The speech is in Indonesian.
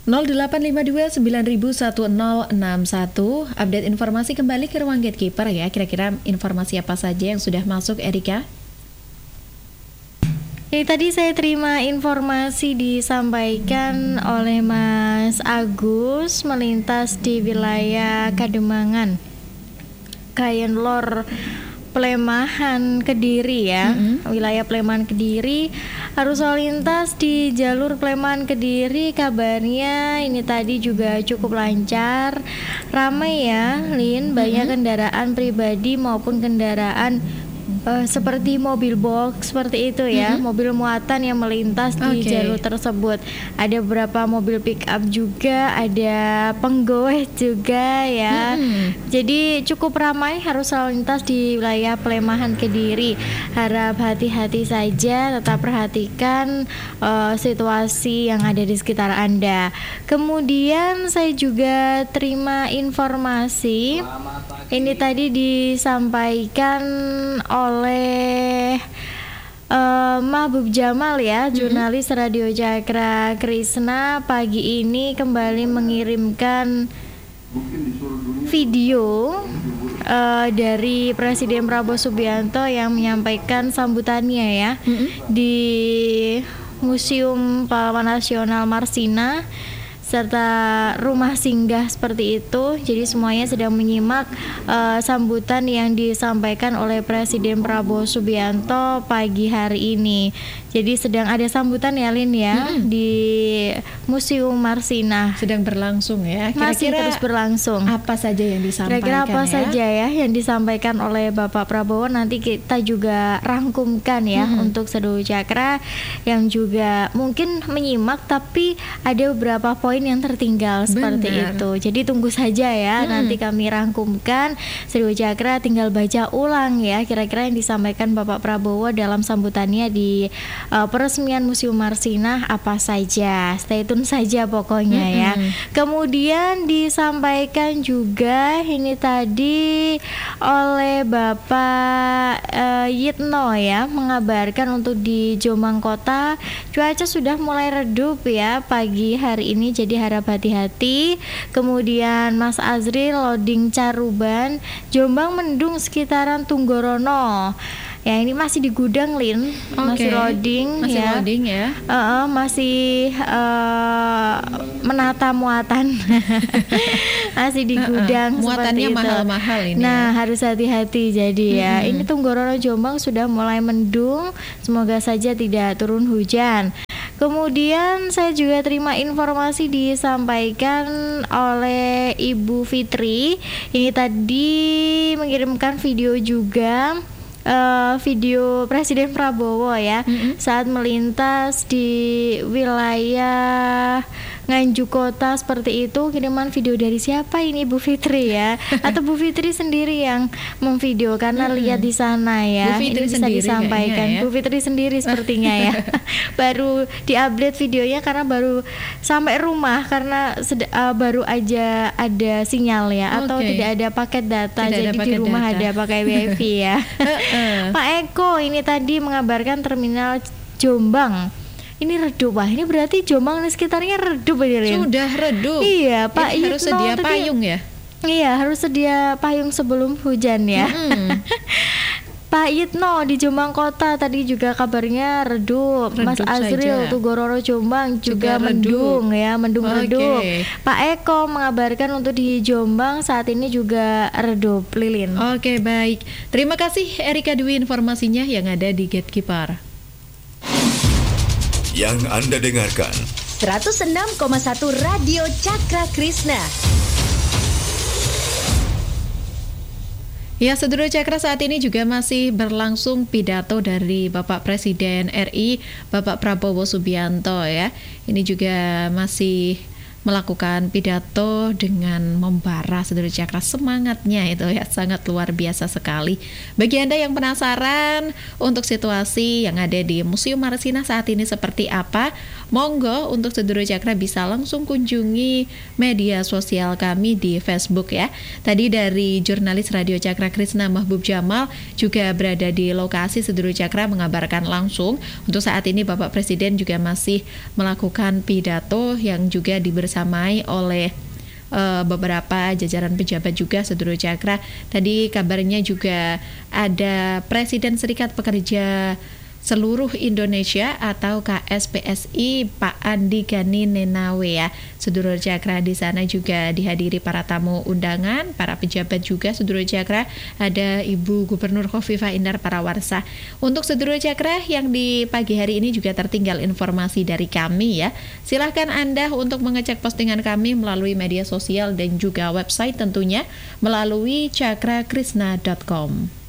0852 901061. Update informasi kembali ke ruang Gatekeeper ya. Kira-kira informasi apa saja yang sudah masuk, Erika? Tadi saya terima informasi disampaikan oleh Mas Agus melintas di wilayah Kademangan, Kayenlor, Plemahan, Kediri ya. Wilayah Plemahan Kediri, arus lalu lintas di jalur Plemahan Kediri kabarnya ini tadi juga cukup lancar, ramai ya, Lin, banyak kendaraan pribadi maupun kendaraan seperti mobil box seperti itu ya, mobil muatan yang melintas di jalur tersebut. Ada beberapa mobil pick up juga, ada penggoeh juga ya. Jadi cukup ramai harus lalu lintas di wilayah Plemahan Kediri. Harap hati-hati saja, tetap perhatikan situasi yang ada di sekitar Anda. Kemudian saya juga terima informasi ini tadi disampaikan oleh Mahbub Jamal ya, jurnalis Radio Cakra Krishna pagi ini kembali mengirimkan video dari Presiden Prabowo Subianto yang menyampaikan sambutannya ya di Museum Pahlawan Nasional Marsina serta rumah singgah seperti itu. Jadi semuanya sedang menyimak sambutan yang disampaikan oleh Presiden Prabowo Subianto pagi hari ini. Jadi sedang ada sambutan ya, Lin ya, di Museum Marsina. Sedang berlangsung ya. Kira-kira masih terus berlangsung. Apa saja yang disampaikan? Kira-kira apa saja ya yang disampaikan oleh Bapak Prabowo, nanti kita juga rangkumkan ya untuk seluruh Cakra yang juga mungkin menyimak tapi ada beberapa poin yang tertinggal seperti itu. Jadi tunggu saja ya, nanti kami rangkumkan seluruh Cakra, tinggal baca ulang ya kira-kira yang disampaikan Bapak Prabowo dalam sambutannya di peresmian Museum Marsina apa saja. Stay tune saja pokoknya ya. Kemudian disampaikan juga ini tadi oleh Bapak Yitno ya, mengabarkan untuk di Jombang Kota cuaca sudah mulai redup ya pagi hari ini, jadi harap hati-hati. Kemudian Mas Azri loading Caruban, Jombang mendung sekitaran Tunggorono. Ya ini masih di gudang, Lin, masih loading masih ya. Loading ya. Masih menata muatan, masih di gudang muatannya seperti mahal-mahal itu. ini. Nah harus hati-hati jadi ya. Ini Tunggorono Jombang sudah mulai mendung, semoga saja tidak turun hujan. Kemudian saya juga terima informasi disampaikan oleh Ibu Fitri. Ini tadi mengirimkan video juga, video Presiden Prabowo ya, saat melintas di wilayah Nganjuk Kota seperti itu. Kiriman video dari siapa ini, Bu Fitri ya? Atau Bu Fitri sendiri yang memvideo karena lihat di sana ya. Bu Fitri ini bisa disampaikan ya. Bu Fitri sendiri sepertinya ya. Baru di-update videonya karena baru sampai rumah karena baru aja ada sinyal ya, atau tidak ada paket data, jadi di rumah ada pakai WiFi ya. Pak Eko ini tadi mengabarkan terminal Jombang ini redup. Wah, ini berarti Jombang dan sekitarnya redup aja, Lin. Sudah redup. Iya, Pak Ini harus sedia payung ya. Iya, harus sedia payung sebelum hujan ya. Pak Yitno di Jombang Kota tadi juga kabarnya redup. Mas Azril Tunggorono Jombang juga mendung ya, mendung redup. Pak Eko mengabarkan untuk di Jombang saat ini juga redup, Lilin. Oke, baik. Terima kasih Erika Dwi informasinya yang ada di Gatekeeper. Yang Anda dengarkan 106,1 Radio Cakra Krishna. Ya, Sedulur Cakra, saat ini juga masih berlangsung pidato dari Bapak Presiden RI, Bapak Prabowo Subianto ya. Ini juga masih melakukan pidato dengan membara, Sedulur Cakra. Semangatnya itu ya sangat luar biasa sekali. Bagi Anda yang penasaran untuk situasi yang ada di Museum Marsina saat ini seperti apa, Monggo untuk Sedulur Cakra bisa langsung kunjungi media sosial kami di Facebook ya. Tadi dari jurnalis Radio Cakra Krishna Mahbub Jamal juga berada di lokasi Sedulur Cakra mengabarkan langsung. Untuk saat ini Bapak Presiden juga masih melakukan pidato yang juga dibersamai oleh beberapa jajaran pejabat juga Sedulur Cakra. Tadi kabarnya juga ada Presiden Serikat Pekerja Seluruh Indonesia atau KSPSI Pak Andi Gani Nenawe ya. Sedulur Cakra di sana juga dihadiri para tamu undangan, para pejabat juga Sedulur Cakra, ada Ibu Gubernur Khofifah Indar Parawarsa. Untuk Sedulur Cakra yang di pagi hari ini juga tertinggal informasi dari kami ya. Silahkan Anda untuk mengecek postingan kami melalui media sosial dan juga website tentunya melalui cakrakrisna.com.